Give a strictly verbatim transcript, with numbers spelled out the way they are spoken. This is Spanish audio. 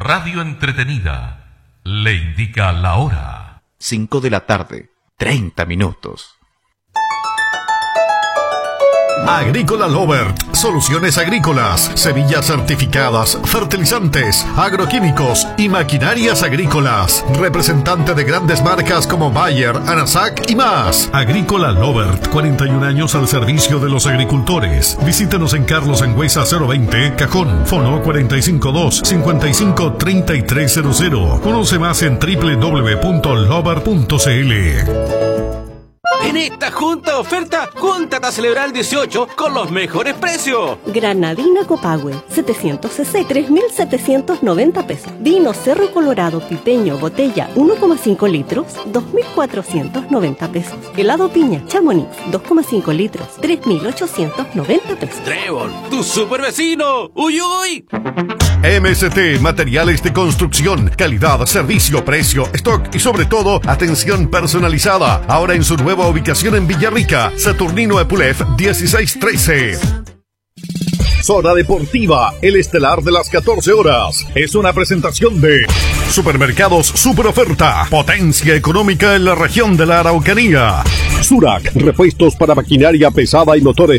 radio entretenida le indica la hora. Cinco de la tarde, treinta minutos. Agrícola Lovert, soluciones agrícolas, semillas certificadas, fertilizantes, agroquímicos y maquinarias agrícolas. Representante de grandes marcas como Bayer, Anasac y más. Agrícola Lovert, cuarenta y un años al servicio de los agricultores. Visítenos en Carlos Engüesa cero veinte, Cajón, fono cuatro cinco dos, cinco cinco tres tres cero cero. Conoce más en doble u doble u doble u punto lovert punto c l. En esta junta oferta, júntate a celebrar el dieciocho con los mejores precios. Granadina Copahue, setecientos centilitros, tres mil setecientos noventa pesos. Vino Cerro Colorado Pipeño, botella uno coma cinco litros, dos mil cuatrocientos noventa pesos. Helado Piña Chamonix, dos coma cinco litros, tres mil ochocientos noventa pesos. Trébol, tu super vecino. ¡Uy, uy! M S T, materiales de construcción, calidad, servicio, precio, stock y sobre todo, atención personalizada. Ahora en su nueva ubicación en Villarrica, Saturnino Epulef dieciséis trece. Zona Deportiva, el estelar de las catorce horas. Es una presentación de Supermercados Super Oferta, potencia económica en la región de la Araucanía. Surac, repuestos para maquinaria pesada y motores